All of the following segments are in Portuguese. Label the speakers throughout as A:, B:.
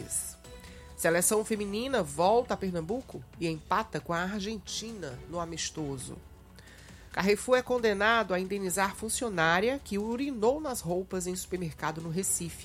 A: esportes. Seleção feminina volta a Pernambuco e empata com a Argentina no amistoso. Carrefour é condenado a indenizar funcionária que urinou nas roupas em supermercado no Recife.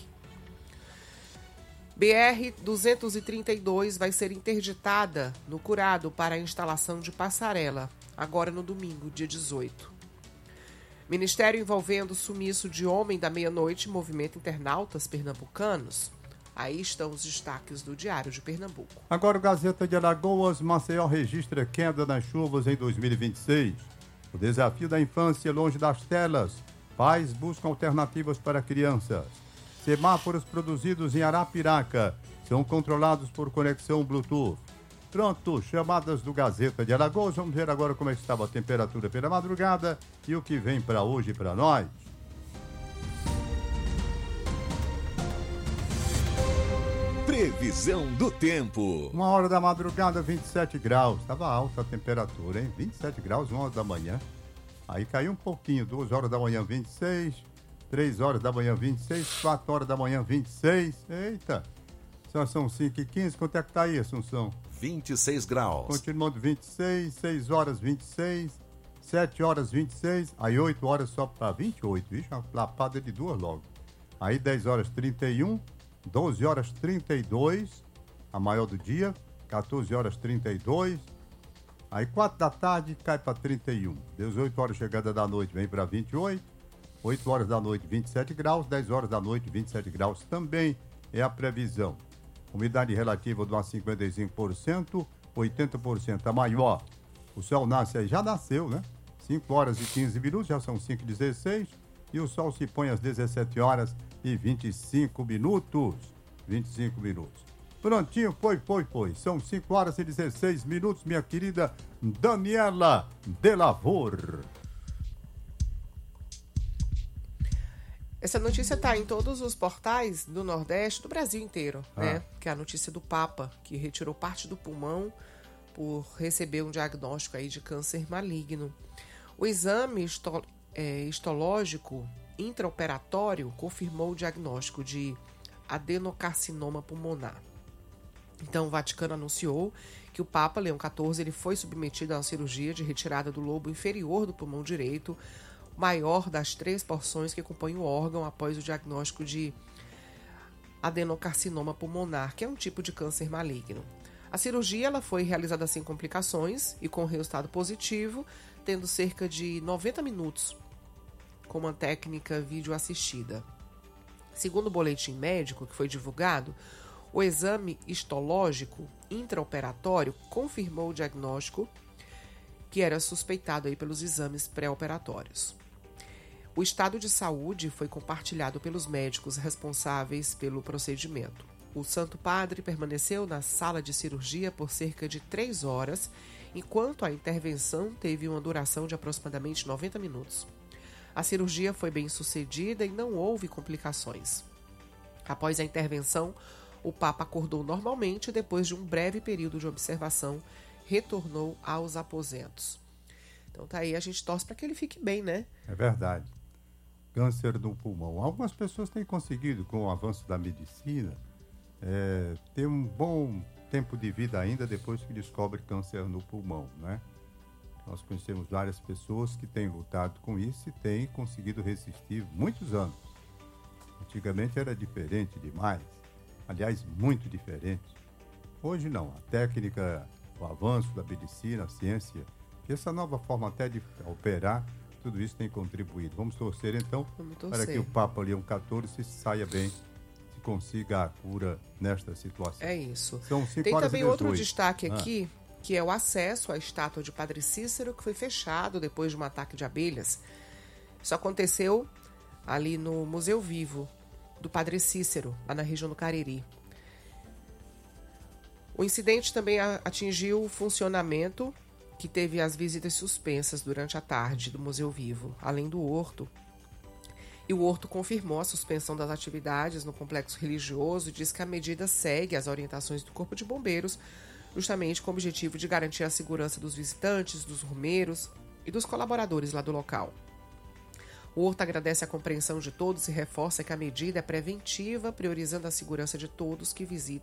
A: BR-232 vai ser interditada no Curado para a instalação de passarela, agora no domingo, dia 18. Ministério envolvendo sumiço de homem da meia-noite movimenta internautas pernambucanos. Aí estão os destaques do Diário de Pernambuco.
B: Agora o Gazeta de Alagoas, Maceió registra queda nas chuvas em 2026. O desafio da infância longe das telas. Pais buscam alternativas para crianças. Semáforos produzidos em Arapiraca são controlados por conexão Bluetooth. Pronto, chamadas do Gazeta de Alagoas. Vamos ver agora como é que estava a temperatura pela madrugada e o que vem para hoje para nós.
C: Previsão do tempo.
B: 1h da madrugada, 27 graus. Estava alta a temperatura, hein? 27 graus, 1h da manhã. Aí caiu um pouquinho, 2h da manhã, 26. 3h da manhã, 26. 4h da manhã, 26. Eita! São 5h15. Quanto é que tá aí, Assunção?
C: 26 graus.
B: Continuando 26. 6h, 26. 7h, 26. Aí 8h só para 28. Vixe, uma lapada de duas logo. Aí 10h, 31. 12h, 32, a maior do dia, 14h, 32, aí 4 da tarde cai para 31, 18h chegada da noite vem para 28, 8h da noite 27 graus, 10h da noite 27 graus também é a previsão. Umidade relativa do ar 55%, 80% a maior. O sol nasce aí, já nasceu, né? 5h15, já são 5h16 e o sol se põe às 17h e 25 minutos. 25 minutos. Prontinho, foi. São 5h16, minha querida Daniela Delavor.
A: Essa notícia está em todos os portais do Nordeste, do Brasil inteiro, né? Que é a notícia do Papa, que retirou parte do pulmão por receber um diagnóstico aí de câncer maligno. O exame histológico intraoperatório confirmou o diagnóstico de adenocarcinoma pulmonar. Então, o Vaticano anunciou que o Papa Leão XIV ele foi submetido a uma cirurgia de retirada do lobo inferior do pulmão direito, maior das 3 porções que compõem o órgão após o diagnóstico de adenocarcinoma pulmonar, que é um tipo de câncer maligno. A cirurgia ela foi realizada sem complicações e com resultado positivo, tendo cerca de 90 minutos com uma técnica videoassistida. Segundo o boletim médico que foi divulgado, o exame histológico intraoperatório confirmou o diagnóstico que era suspeitado aí pelos exames pré-operatórios. O estado de saúde foi compartilhado pelos médicos responsáveis pelo procedimento. O Santo Padre permaneceu na sala de cirurgia por cerca de 3 horas, enquanto a intervenção teve uma duração de aproximadamente 90 minutos. A cirurgia foi bem sucedida e não houve complicações. Após a intervenção, o Papa acordou normalmente e depois de um breve período de observação, retornou aos aposentos. Então tá aí, a gente torce para que ele fique bem, né?
B: É verdade. Câncer no pulmão. Algumas pessoas têm conseguido, com o avanço da medicina, ter um bom tempo de vida ainda depois que descobre câncer no pulmão, né? Nós conhecemos várias pessoas que têm lutado com isso e têm conseguido resistir muitos anos. Antigamente era diferente demais. Aliás, muito diferente. Hoje não. A técnica, o avanço da medicina, a ciência, essa nova forma até de operar, tudo isso tem contribuído. Vamos torcer então para que o Papa Leão XIV saia bem, se consiga a cura nesta situação.
A: É isso.
B: São 5
A: Tem
B: horas
A: também
B: e 18.
A: outro destaque aqui, que é o acesso à estátua de Padre Cícero, que foi fechado depois de um ataque de abelhas. Isso aconteceu ali no Museu Vivo do Padre Cícero, lá na região do Cariri. O incidente também atingiu o funcionamento, que teve as visitas suspensas durante a tarde do Museu Vivo, além do Horto. E o Horto confirmou a suspensão das atividades no complexo religioso e diz que a medida segue as orientações do Corpo de Bombeiros, justamente com o objetivo de garantir a segurança dos visitantes, dos romeiros e dos colaboradores lá do local. O Horto agradece a compreensão de todos e reforça que a medida é preventiva, priorizando a segurança de todos que visitam